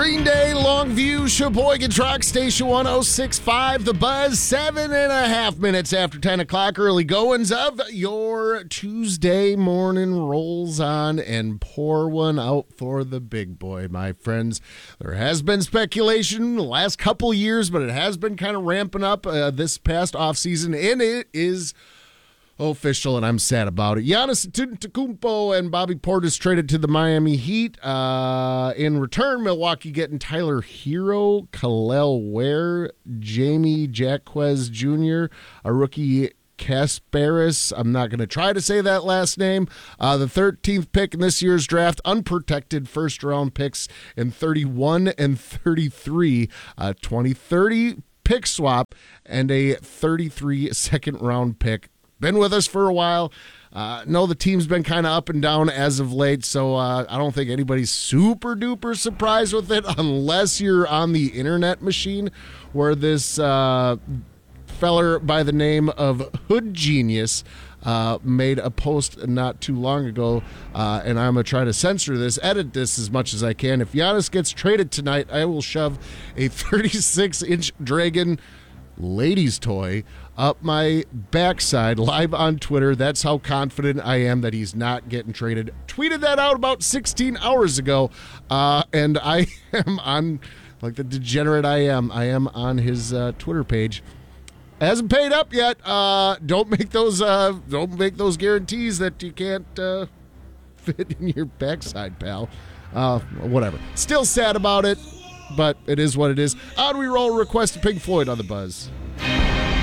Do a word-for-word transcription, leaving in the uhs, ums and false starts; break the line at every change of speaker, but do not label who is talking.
Green Day, Longview, Sheboygan Truck Station one oh six point five, The Buzz, seven and a half minutes after ten o'clock. Early goings of your Tuesday morning rolls on and pour one out for the big boy, my friends. There has been speculation the last couple years, but it has been kind of ramping up uh, this past offseason, and it is official, and I'm sad about it. Giannis Antetokounmpo and Bobby Portis traded to the Miami Heat. Uh, in return, Milwaukee getting Tyler Hero, Khalil Ware, Jamie Jaquez Junior, a rookie Kasparis. I'm not going to try to say that last name. Uh, the thirteenth pick in this year's draft, unprotected first-round picks in thirty-one and thirty-three, uh, twenty thirty pick swap, and a thirty-three second-round pick. Been with us for a while. Uh, know the team's been kind of up and down as of late, so uh, I don't think anybody's super duper surprised with it unless you're on the internet machine where this uh, feller by the name of Hood Genius uh, made a post not too long ago, uh, and I'm going to try to censor this, edit this as much as I can. If Giannis gets traded tonight, I will shove a thirty-six inch Dragon ladies toy up my backside live on Twitter. That's how confident I am that he's not getting traded. Tweeted that out about sixteen hours ago, uh, and I am on, like the degenerate I am, I am on his uh, Twitter page. Hasn't paid up yet. Uh, don't make those uh, don't make those guarantees that you can't uh, fit in your backside, pal. Uh, whatever. Still sad about it, but it is what it is. On we roll. Request to Pink Floyd on the Buzz.